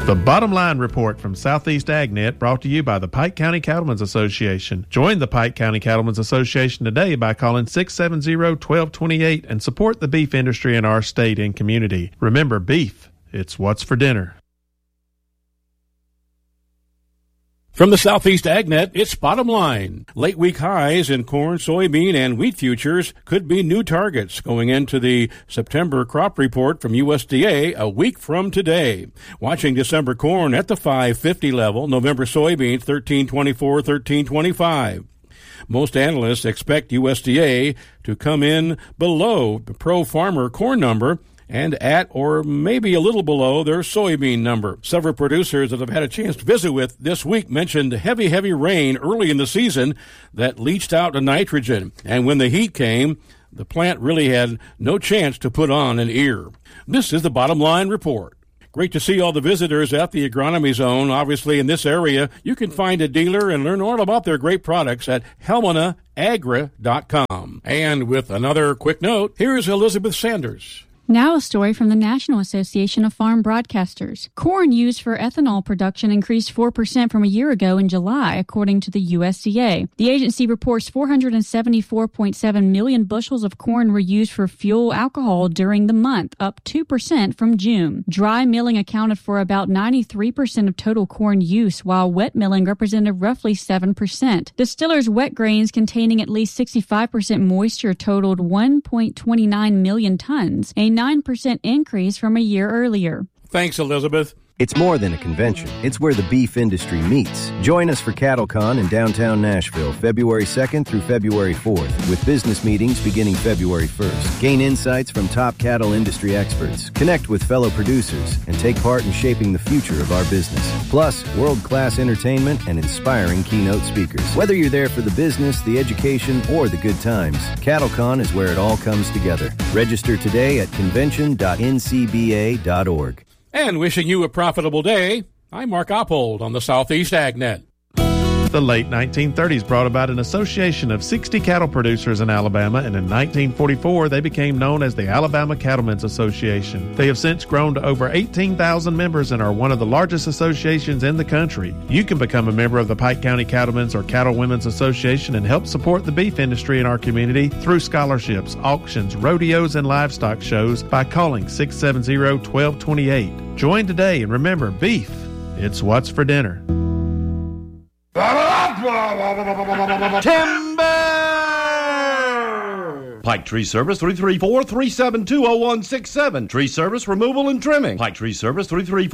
The Bottom Line Report from Southeast AgNet, brought to you by the Pike County Cattlemen's Association. Join the Pike County Cattlemen's Association today by calling 670-1228 and support the beef industry in our state and community. Remember, beef, it's what's for dinner. From the Southeast AgNet, it's Bottom Line. Late week highs in corn, soybean, and wheat futures could be new targets going into the September crop report from USDA a week from today. Watching December corn at the 550 level, November soybeans 1324, 1325. Most analysts expect USDA to come in below the pro-farmer corn number and at or maybe a little below their soybean number. Several producers that I've had a chance to visit with this week mentioned heavy rain early in the season that leached out the nitrogen. And when the heat came, the plant really had no chance to put on an ear. This is the Bottom Line Report. Great to see all the visitors at the Agronomy Zone. Obviously, in this area, you can find a dealer and learn all about their great products at helmenaagra.com. And with another quick note, here's Elizabeth Sanders. Now a story from the National Association of Farm Broadcasters. Corn used for ethanol production increased 4% from a year ago in July, according to the USDA. The agency reports 474.7 million bushels of corn were used for fuel alcohol during the month, up 2% from June. Dry milling accounted for about 93% of total corn use, while wet milling represented roughly 7%. Distillers' wet grains containing at least 65% moisture totaled 1.29 million tons, a 9% increase from a year earlier. Thanks, Elizabeth. It's more than a convention. It's where the beef industry meets. Join us for CattleCon in downtown Nashville, February 2nd through February 4th, with business meetings beginning February 1st. Gain insights from top cattle industry experts, connect with fellow producers, and take part in shaping the future of our business. Plus, world-class entertainment and inspiring keynote speakers. Whether you're there for the business, the education, or the good times, CattleCon is where it all comes together. Register today at convention.ncba.org. And wishing you a profitable day, I'm Mark Oppold on the Southeast AgNet. The late 1930s brought about an association of 60 cattle producers in Alabama, and in 1944 they became known as the Alabama Cattlemen's Association. They have since grown to over 18,000 members and are one of the largest associations in the country. You can become a member of the Pike County Cattlemen's or Cattle Women's Association and help support the beef industry in our community through scholarships, auctions, rodeos, and livestock shows by calling 670-1228. Join today, and remember, beef, it's what's for dinner. Timber! Pike Tree Service 334-372-0167. Tree Service Removal and Trimming. Pike Tree Service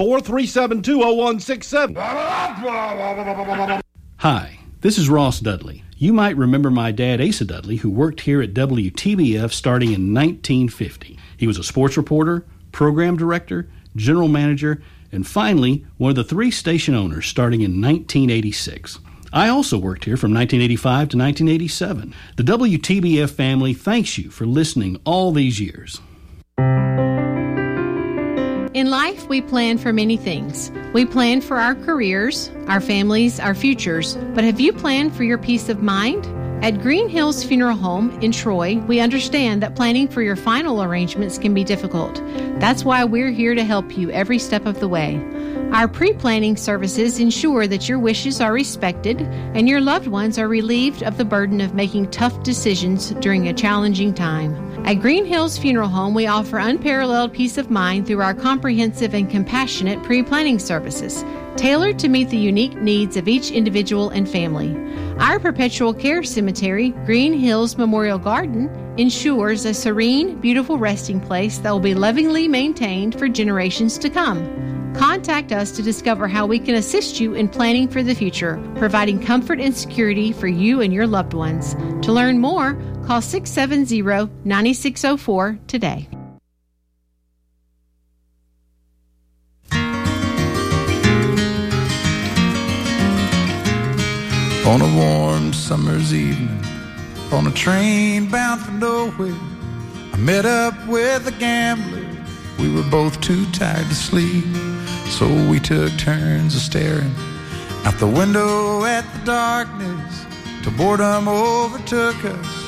334-372-0167. Hi, this is Ross Dudley. You might remember my dad, Asa Dudley, who worked here at WTBF starting in 1950. He was a sports reporter, program director, general manager, and finally, one of the 3 station owners starting in 1986. I also worked here from 1985 to 1987. The WTBF family thanks you for listening all these years. In life, we plan for many things. We plan for our careers, our families, our futures. But have you planned for your peace of mind? At Green Hills Funeral Home in Troy, we understand that planning for your final arrangements can be difficult. That's why we're here to help you every step of the way. Our pre-planning services ensure that your wishes are respected and your loved ones are relieved of the burden of making tough decisions during a challenging time. At Green Hills Funeral Home, we offer unparalleled peace of mind through our comprehensive and compassionate pre-planning services, tailored to meet the unique needs of each individual and family. Our perpetual care cemetery, Green Hills Memorial Garden, ensures a serene, beautiful resting place that will be lovingly maintained for generations to come. Contact us to discover how we can assist you in planning for the future, providing comfort and security for you and your loved ones. To learn more, call 670-9604 today. On a warm summer's evening, on a train bound for nowhere, I met up with a gambler. We were both too tired to sleep, so we took turns of staring out the window at the darkness till boredom overtook us.